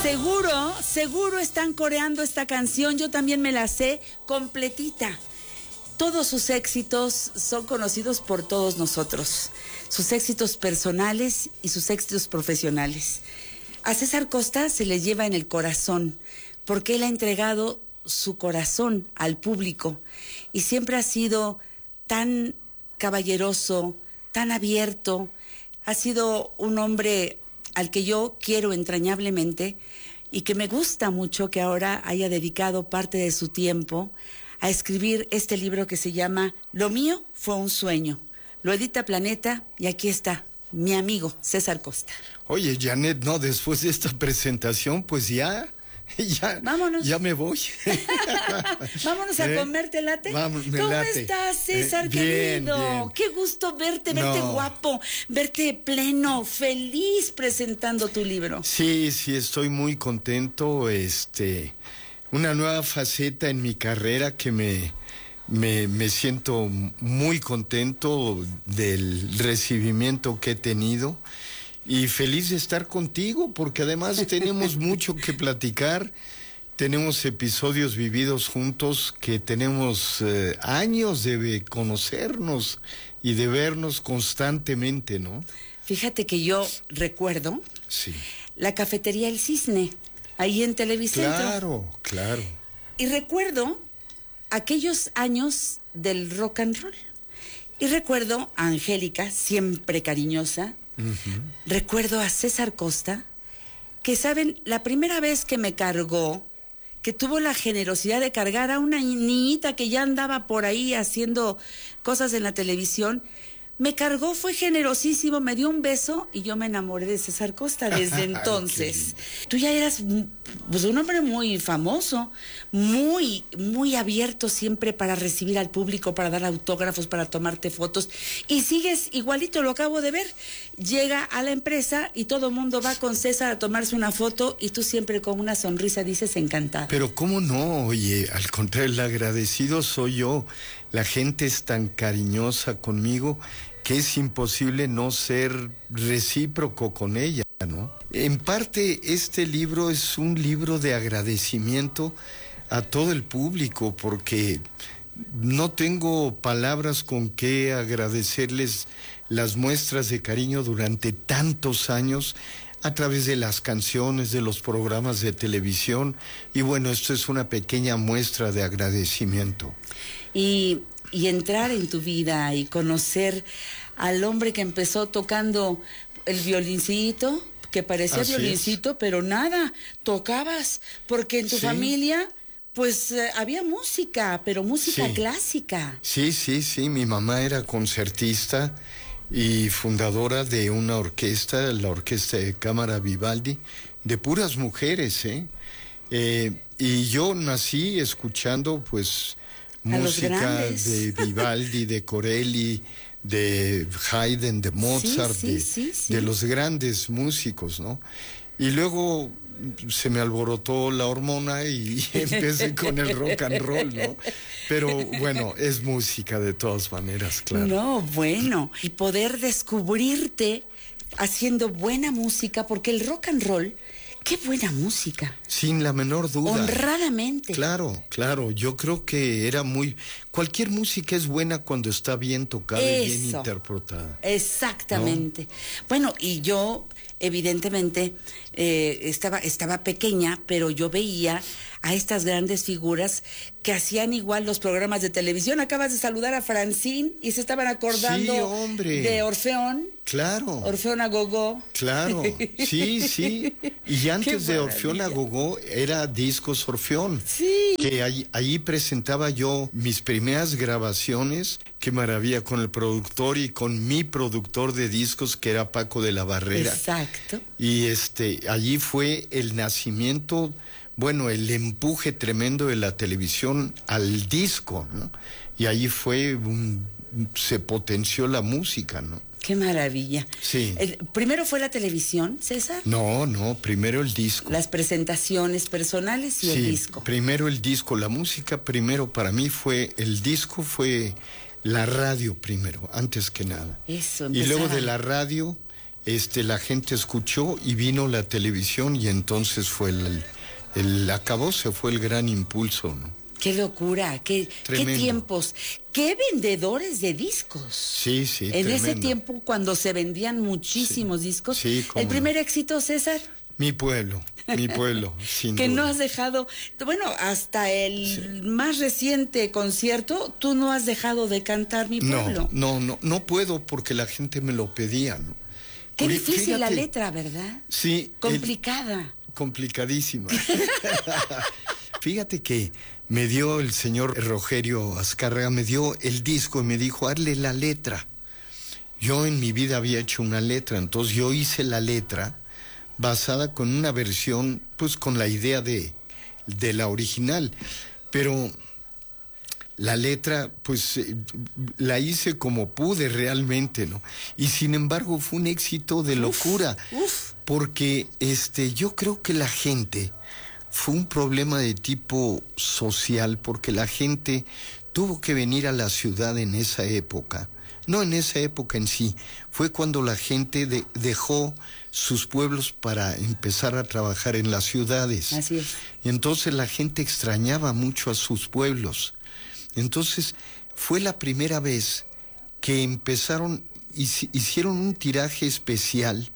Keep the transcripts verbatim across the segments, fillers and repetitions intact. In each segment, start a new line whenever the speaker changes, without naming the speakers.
Seguro, seguro están coreando esta canción. Yo también me la sé completita. Todos sus éxitos son conocidos por todos nosotros. Sus éxitos personales y sus éxitos profesionales. A César Costa se le lleva en el corazón, porque él ha entregado su corazón al público y siempre ha sido tan caballeroso, tan abierto. Ha sido un hombre al que yo quiero entrañablemente y que me gusta mucho que ahora haya dedicado parte de su tiempo a escribir este libro que se llama Lo mío fue un sueño. Lo edita Planeta y aquí está mi amigo César Costa.
Oye, Janet, no, después de esta presentación, pues ya, ya,
vámonos.
Ya me voy.
Vámonos a ¿Eh? comerte late.
Vamos, me
¿Cómo
late.
estás, César,
eh,
querido?
Bien, bien.
Qué gusto verte, verte
no.
guapo, verte pleno, feliz presentando tu libro.
Sí, sí, estoy muy contento. Este, una nueva faceta en mi carrera que me, me, me siento muy contento del recibimiento que he tenido. Y feliz de estar contigo, porque además tenemos mucho que platicar, tenemos episodios vividos juntos, que tenemos eh, años de conocernos y de vernos constantemente, ¿no?
Fíjate que yo recuerdo
sí.
la cafetería El Cisne, ahí en Televicentro.
Claro, claro.
Y recuerdo aquellos años del rock and roll. Y recuerdo a Angélica, siempre cariñosa. Uh-huh. Recuerdo a César Costa, que saben, la primera vez que me cargó, que tuvo la generosidad de cargar a una niñita que ya andaba por ahí haciendo cosas en la televisión, me cargó, fue generosísimo, me dio un beso y yo me enamoré de César Costa desde entonces. Tú ya eras pues, un hombre muy famoso, muy, muy abierto siempre para recibir al público, para dar autógrafos, para tomarte fotos. Y sigues igualito, lo acabo de ver. Llega a la empresa y todo el mundo va con César a tomarse una foto y tú siempre con una sonrisa dices encantado.
Pero cómo no, oye, al contrario, el agradecido soy yo. La gente es tan cariñosa conmigo que es imposible no ser recíproco con ella, ¿no? En parte, este libro es un libro de agradecimiento a todo el público, porque no tengo palabras con qué agradecerles las muestras de cariño durante tantos años a través de las canciones, de los programas de televisión, y bueno, esto es una pequeña muestra de agradecimiento.
Y, y entrar en tu vida y conocer al hombre que empezó tocando el violincito, que parecía Así violincito, es. Pero nada, tocabas, porque en tu sí. familia, pues eh, había música, pero música
sí.
clásica.
Sí, sí, sí, mi mamá era concertista y fundadora de una orquesta, la Orquesta de Cámara Vivaldi, de puras mujeres, ¿eh? eh y yo nací escuchando, pues, música de Vivaldi, de Corelli, de Haydn, de Mozart,
sí, sí,
de,
sí, sí.
de los grandes músicos, ¿no? Y luego se me alborotó la hormona y empecé con el rock and roll, ¿no? Pero bueno, es música de todas maneras, claro.
No, bueno, y poder descubrirte haciendo buena música, porque el rock and roll, qué buena música.
Sin la menor duda.
Honradamente.
Claro, claro, yo creo que era muy... Cualquier música es buena cuando está bien tocada Eso. y bien interpretada.
Exactamente. ¿No? Bueno, y yo, evidentemente, eh, estaba, estaba pequeña, pero yo veía a estas grandes figuras que hacían igual los programas de televisión. Acabas de saludar a Francine y se estaban acordando
sí, hombre.
de Orfeón.
Claro.
Orfeón a Gogó.
Claro, sí, sí. Y antes de Orfeón a Gogó era Discos Orfeón.
Sí.
Que ahí, ahí presentaba yo mis primeras grabaciones. Qué maravilla, con el productor y con mi productor de discos, que era Paco de la Barrera.
Exacto.
Y este, allí fue el nacimiento, bueno, el empuje tremendo de la televisión al disco, ¿no? Y ahí fue, un, se potenció la música, ¿no?
Qué maravilla.
Sí.
El, ¿Primero fue la televisión, César?
No, no, primero el disco.
Las presentaciones personales y
sí,
el disco.
Primero el disco, la música primero para mí fue, el disco fue la radio primero, antes que nada.
Eso,
y
empezaba.
luego de la radio este, la gente escuchó y vino la televisión y entonces fue el, el acabose, fue el gran impulso, ¿no?
Qué locura, qué, qué tiempos, qué vendedores de discos.
Sí, sí,
En
tremendo.
ese tiempo, cuando se vendían muchísimos
sí,
discos.
Sí,
el
no.
primer éxito, César.
Mi pueblo, mi pueblo, sin
que
duda.
no has dejado, bueno, hasta el sí. más reciente concierto, tú no has dejado de cantar Mi Pueblo.
No, no, no, no puedo porque la gente me lo pedía, ¿no?
Qué
Porque,
difícil
fíjate,
la letra, ¿verdad?
Sí.
Complicada.
El, complicadísima. Fíjate que me dio el señor Rogerio Azcárraga, me dio el disco y me dijo, hazle la letra. Yo en mi vida había hecho una letra, entonces yo hice la letra basada con una versión, pues con la idea de, de la original. Pero la letra, pues eh, la hice como pude realmente, ¿no? Y sin embargo fue un éxito de locura.
Uf, uf.
Porque este, yo creo que la gente... Fue un problema de tipo social porque la gente tuvo que venir a la ciudad en esa época. No en esa época en sí, fue cuando la gente de, dejó sus pueblos para empezar a trabajar en las ciudades.
Así es.
Y entonces la gente extrañaba mucho a sus pueblos. Entonces fue la primera vez que empezaron, hicieron un tiraje especial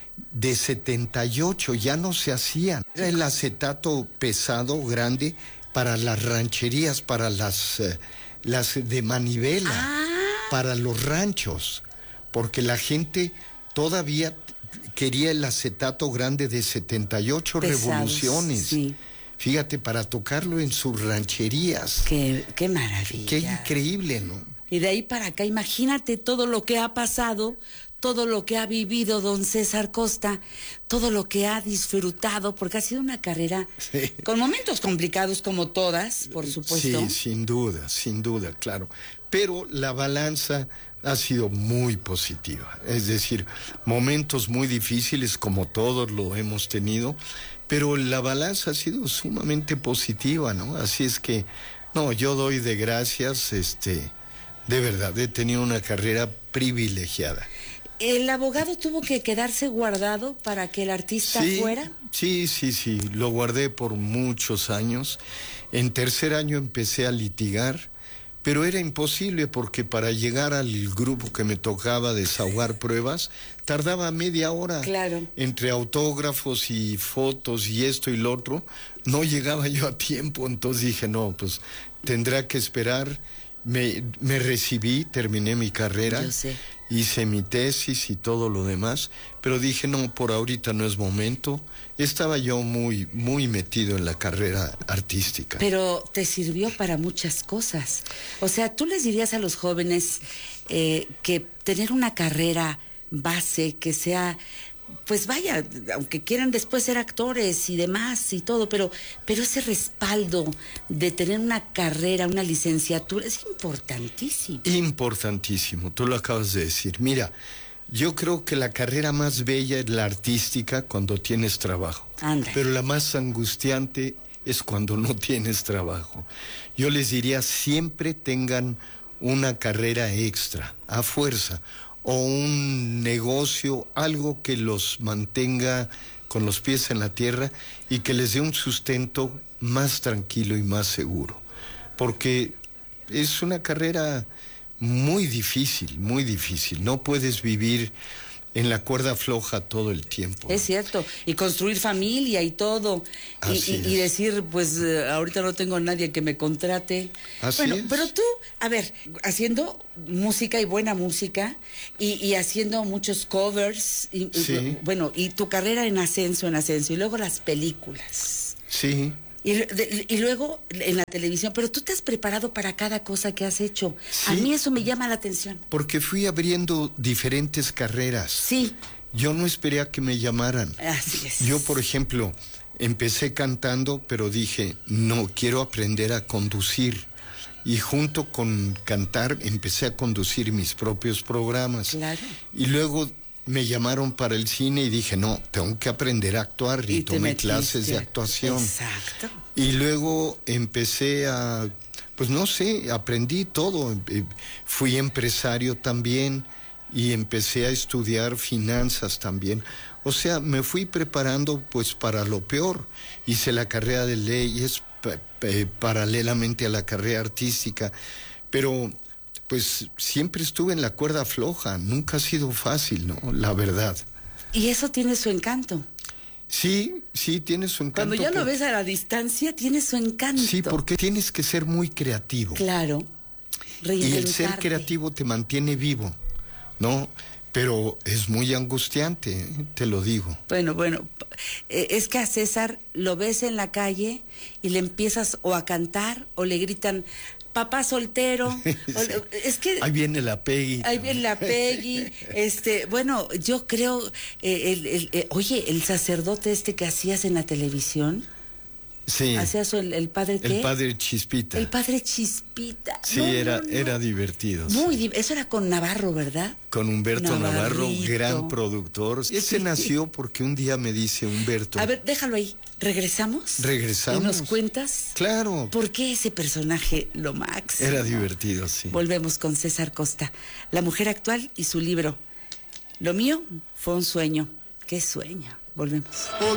de setenta y ocho, ya no se hacían. Era el acetato pesado, grande, para las rancherías, para las, eh, las de manivela,
ah.
para los ranchos, porque la gente todavía quería el acetato grande de setenta y ocho Pesados, revoluciones.
Sí.
Fíjate, para tocarlo en sus rancherías.
Qué, qué maravilla.
Qué increíble, ¿no?
Y de ahí para acá, imagínate todo lo que ha pasado, todo lo que ha vivido don César Costa, todo lo que ha disfrutado, porque ha sido una carrera sí. con momentos complicados como todas, por supuesto.
Sí, sin duda, sin duda, claro. Pero la balanza ha sido muy positiva, es decir, momentos muy difíciles como todos lo hemos tenido, pero la balanza ha sido sumamente positiva, ¿no? Así es que, no, yo doy de gracias, este, de verdad, he tenido una carrera privilegiada.
¿El abogado tuvo que quedarse guardado para que el artista
sí,
fuera?
Sí, sí, sí, lo guardé por muchos años. En tercer año empecé a litigar, pero era imposible porque para llegar al grupo que me tocaba desahogar pruebas, tardaba media hora.
Claro.
Entre autógrafos y fotos y esto y lo otro, no llegaba yo a tiempo, entonces dije, no, pues tendrá que esperar. Me, me recibí, terminé mi carrera.
Yo sé.
Hice mi tesis y todo lo demás, pero dije, no, por ahorita no es momento. Estaba yo muy, muy metido en la carrera artística.
Pero te sirvió para muchas cosas. O sea, tú les dirías a los jóvenes eh, que tener una carrera base, que sea, pues vaya, aunque quieran después ser actores y demás y todo, pero, pero ese respaldo de tener una carrera, una licenciatura, es importantísimo.
Importantísimo, tú lo acabas de decir. Mira, yo creo que la carrera más bella es la artística cuando tienes trabajo.
Anda.
Pero la más angustiante es cuando no tienes trabajo. Yo les diría, siempre tengan una carrera extra, a fuerza, o un negocio, algo que los mantenga con los pies en la tierra y que les dé un sustento más tranquilo y más seguro. Porque es una carrera muy difícil, muy difícil. No puedes vivir en la cuerda floja todo el tiempo.
Es cierto, y construir familia y todo, y, y, y decir, pues uh, ahorita no tengo a nadie que me contrate.
Así
bueno,
es.
Pero tú, a ver, haciendo música y buena música, y, y haciendo muchos covers, y,
sí.
y, bueno, y tu carrera en ascenso, en ascenso, y luego las películas.
Sí.
Y, de, y luego en la televisión, pero tú te has preparado para cada cosa que has hecho.
Sí,
a mí eso me llama la atención.
Porque fui abriendo diferentes carreras.
Sí.
Yo no esperé a que me llamaran.
Así es.
Yo, por ejemplo, empecé cantando, pero dije, no, quiero aprender a conducir. Y junto con cantar, empecé a conducir mis propios programas.
Claro.
Y luego me llamaron para el cine y dije, no, tengo que aprender a actuar, y, y tomé clases de actuación.
Exacto.
Y luego empecé a, pues no sé, aprendí todo, fui empresario también y empecé a estudiar finanzas también. O sea, me fui preparando pues para lo peor. Hice la carrera de leyes p- p- paralelamente a la carrera artística, pero pues siempre estuve en la cuerda floja, nunca ha sido fácil, ¿no? La verdad.
Y eso tiene su encanto.
Sí, sí, tiene su encanto.
Cuando ya lo
por-
ves a la distancia, tiene su encanto.
Sí, porque tienes que ser muy creativo.
Claro.
Y el ser
Reinventarte.
creativo te mantiene vivo, ¿no? Pero es muy angustiante, ¿eh? Te lo digo.
Bueno, bueno, eh, es que a César lo ves en la calle y le empiezas o a cantar o le gritan, papá soltero. o-
Sí.
Es que...
Ahí viene la Peggy.
Ahí viene la Peggy, este, bueno, yo creo, eh, el, el, eh, oye, el sacerdote este que hacías en la televisión,
Sí,
hacías el, el padre qué?
el padre Chispita.
El padre Chispita.
Sí,
No,
era,
no, no.
era divertido.
Muy,
sí.
di- eso era con Navarro, ¿verdad?
Con Humberto Navarro,
Navarrito.
gran productor. Ese
Sí.
nació porque un día me dice Humberto.
A ver, déjalo ahí. ¿Regresamos?
Regresamos.
¿Y nos cuentas?
Claro,
¿Por qué ese personaje lo máximo?
era divertido, sí.
Volvemos con César Costa, la mujer actual y su libro. Lo mío fue un sueño. ¿Qué sueño? Volvemos.